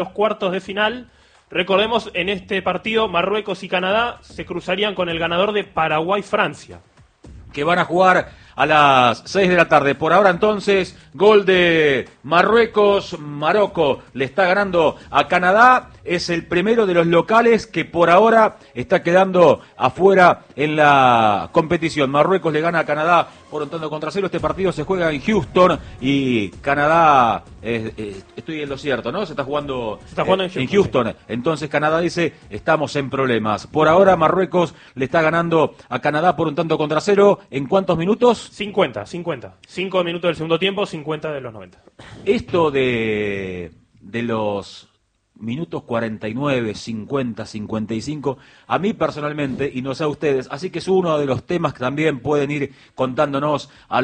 los cuartos de final. Recordemos, en este partido Marruecos y Canadá se cruzarían con el ganador de Paraguay-Francia. Que van a jugar a las 6 de la tarde. Por ahora entonces, gol de Marruecos. Marocco le está ganando a Canadá. Es el primero de los locales que por ahora está quedando afuera en la competición. Marruecos le gana a Canadá por un tanto contra cero. Este partido se juega en Houston y Canadá, estoy en lo cierto, ¿no? Se está jugando en Houston. Sí. Entonces Canadá dice, estamos en problemas. Por ahora Marruecos le está ganando a Canadá por un tanto contra cero. ¿En cuántos minutos? 50. 5 minutos del segundo tiempo, 50 de los 90. Esto de los minutos 49, 50, 55, a mí personalmente, y no sé a ustedes, así que es uno de los temas que también pueden ir contándonos al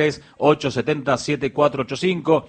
11-3-870-7485,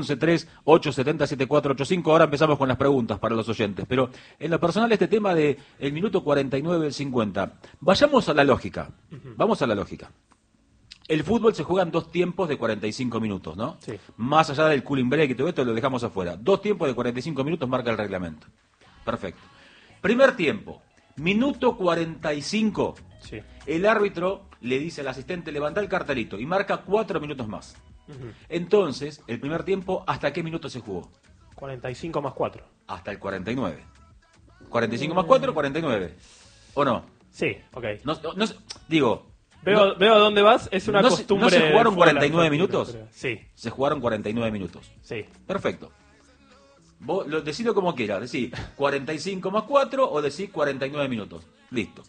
11-3-870-7485. Ahora empezamos con las preguntas para los oyentes, pero en lo personal este tema de el minuto 49, el 50, vayamos a la lógica, vamos a la lógica. El fútbol se juega en 2 tiempos de 45 minutos, ¿no? Sí. Más allá del cooling break y todo esto, lo dejamos afuera. 2 tiempos de 45 minutos marca el reglamento. Perfecto. Primer tiempo, minuto 45. Sí. El árbitro le dice al asistente, levanta el cartelito y marca 4 minutos más. Entonces, el primer tiempo, ¿hasta qué minuto se jugó? 45 más 4. Hasta el 49. 45 más 4, 49. ¿O no? Sí, ok. No, digo... Veo a dónde vas, es una costumbre... ¿No se jugaron 49 minutos? Sí. Se jugaron 49 minutos. Sí. Perfecto. Vos decidlo como quieras, decís 45 más 4 o decís 49 minutos. Listo.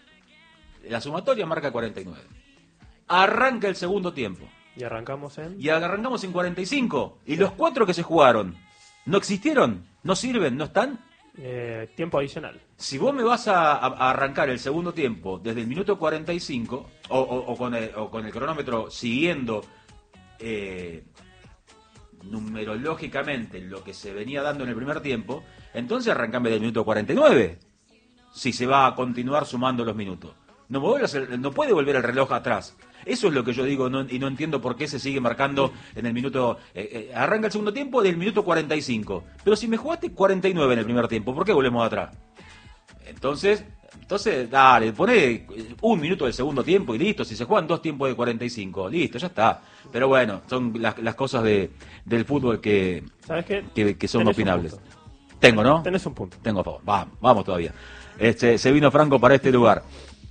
La sumatoria marca 49. Arranca el segundo tiempo. ¿Y arrancamos en? Y arrancamos en 45. ¿Y los 4 que se jugaron? ¿No existieron? ¿No sirven? ¿No están? Tiempo adicional. Si vos me vas a arrancar el segundo tiempo desde el minuto 45 o con el cronómetro siguiendo numerológicamente lo que se venía dando en el primer tiempo, entonces arrancame del minuto 49 si se va a continuar sumando los minutos. No puede volver el reloj atrás. Eso es lo que yo digo y no entiendo por qué se sigue marcando en el minuto... arranca el segundo tiempo del minuto 45. Pero si me jugaste 49 en el primer tiempo, ¿por qué volvemos atrás? Entonces dale, poné 1 minuto del segundo tiempo y listo. Si se juegan 2 tiempos de 45, listo, ya está. Pero bueno, son las cosas del fútbol que, ¿sabes qué? que son opinables. Tengo, ¿no? Tenés un punto. Tengo a favor. Vamos todavía. Se vino Franco para este lugar.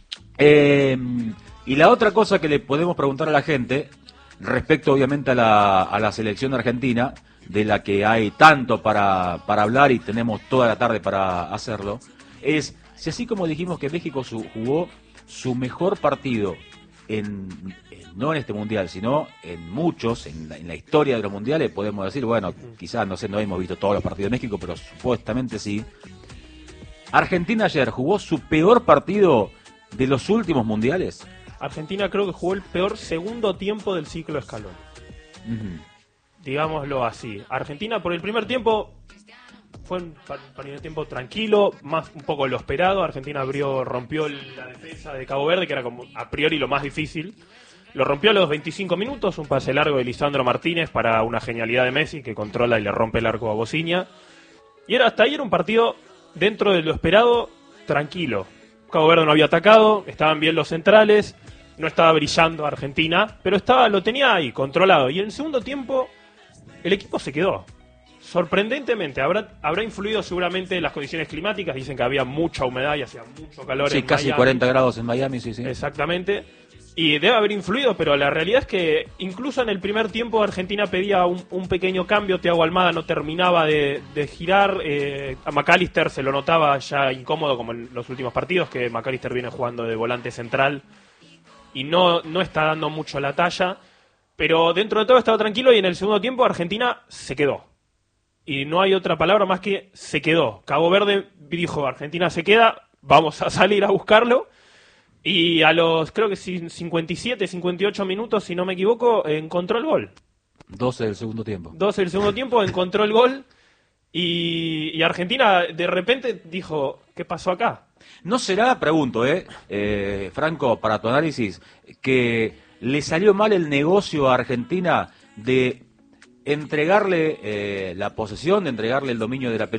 Y la otra cosa que le podemos preguntar a la gente, respecto obviamente a la selección argentina, de la que hay tanto para hablar y tenemos toda la tarde para hacerlo, es si así como dijimos que México jugó su mejor partido no en este mundial, sino en muchos, en la historia de los mundiales, podemos decir, bueno, quizás no hemos visto todos los partidos de México, pero supuestamente sí. Argentina ayer jugó su peor partido de los últimos mundiales. Argentina creo que jugó el peor segundo tiempo del ciclo Scaloni. Digámoslo así. Argentina por el primer tiempo fue un primer tiempo tranquilo, más un poco lo esperado. Argentina rompió la defensa de Cabo Verde, que era como a priori lo más difícil. Lo rompió a los 25 minutos, un pase largo de Lisandro Martínez para una genialidad de Messi, que controla y le rompe el arco a Bociña. Y hasta ahí era un partido dentro de lo esperado, tranquilo. Cabo Verde no había atacado, estaban bien los centrales, no estaba brillando Argentina, pero lo tenía ahí, controlado. Y en el segundo tiempo, el equipo se quedó. Sorprendentemente, habrá influido seguramente las condiciones climáticas, dicen que había mucha humedad y hacía mucho calor en Miami. Sí, casi 40 grados en Miami, sí. Exactamente. Y debe haber influido, pero la realidad es que incluso en el primer tiempo Argentina pedía un pequeño cambio. Thiago Almada no terminaba de girar. A McAllister se lo notaba ya incómodo, como en los últimos partidos, que McAllister viene jugando de volante central y no está dando mucho la talla. Pero dentro de todo estaba tranquilo y en el segundo tiempo Argentina se quedó. Y no hay otra palabra más que se quedó. Cabo Verde dijo, Argentina se queda, vamos a salir a buscarlo. Y a los, creo que 57, 58 minutos, si no me equivoco, encontró el gol. 12 del segundo tiempo. 12 del segundo tiempo, encontró el gol. Y Argentina de repente dijo, ¿qué pasó acá? ¿No será, pregunto, Franco, para tu análisis, que le salió mal el negocio a Argentina de entregarle la posesión, de entregarle el dominio de la pelota